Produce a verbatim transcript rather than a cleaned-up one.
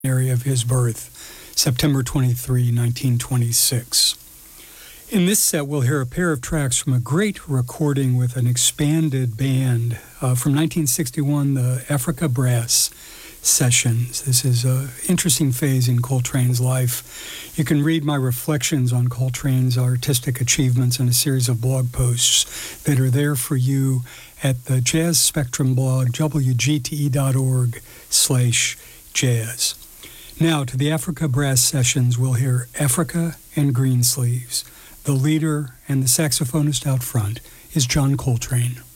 area of his birth, September twenty-third, nineteen twenty-six. In this set, we'll hear a pair of tracks from a great recording with an expanded band uh, from nineteen sixty-one, the Africa Brass Sessions. This is an interesting phase in Coltrane's life. You can read my reflections on Coltrane's artistic achievements in a series of blog posts that are there for you at the Jazz Spectrum blog, w g t e dot org slash jazz. Now, to the Africa Brass Sessions, we'll hear Africa and Greensleeves. The leader and the saxophonist out front is John Coltrane.